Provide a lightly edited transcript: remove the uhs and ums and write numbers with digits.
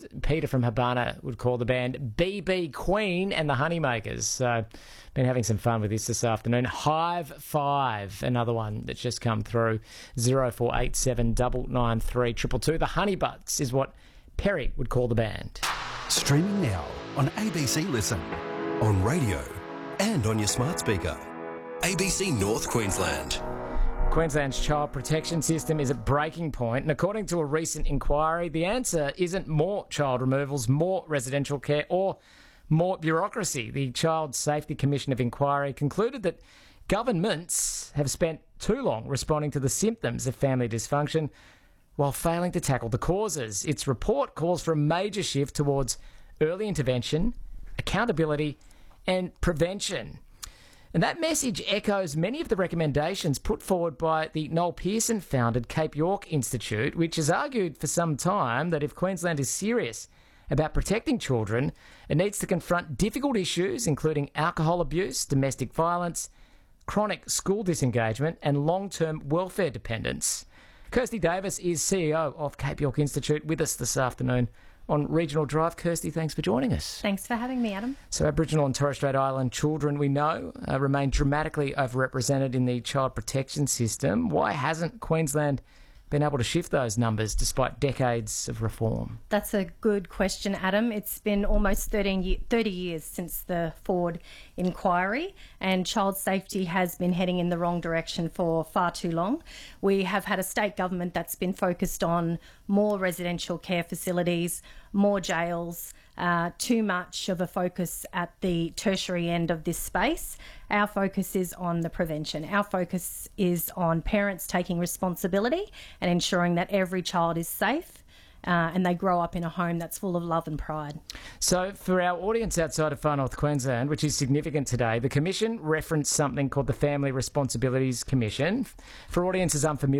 Peter from Habana would call the band BB Queen and the Honeymakers. So, been having some fun with this afternoon. Hive 5, another one that's just come through. 0487 993 222. The Honeybutts is what Perry would call the band. Streaming now on ABC Listen, on radio and on your smart speaker. ABC North Queensland. Queensland's child protection system is at breaking point, and according to a recent inquiry, the answer isn't more child removals, more residential care, or more bureaucracy. The Child Safety Commission of Inquiry concluded that governments have spent too long responding to the symptoms of family dysfunction while failing to tackle the causes. Its report calls for a major shift towards early intervention, accountability, and prevention. And that message echoes many of the recommendations put forward by the Noel Pearson-founded Cape York Institute, which has argued for some time that if Queensland is serious about protecting children, it needs to confront difficult issues, including alcohol abuse, domestic violence, chronic school disengagement, and long-term welfare dependence. Kirsty Davis is CEO of Cape York Institute with us this afternoon on Regional Drive. Kirsty, thanks for joining us. Thanks for having me, Adam. So Aboriginal and Torres Strait Island children, we know, remain dramatically overrepresented in the child protection system. Why hasn't Queensland been able to shift those numbers despite decades of reform? That's a good question, Adam. It's been almost 30 years since the Ford inquiry, and child safety has been heading in the wrong direction for far too long. We have had a state government that's been focused on more residential care facilities, more jails, too much of a focus at the tertiary end of this space. Our focus is on the prevention. Our focus is on parents taking responsibility and ensuring that every child is safe and they grow up in a home that's full of love and pride. So for our audience outside of Far North Queensland, which is significant today, the Commission referenced something called the Family Responsibilities Commission. For audiences unfamiliar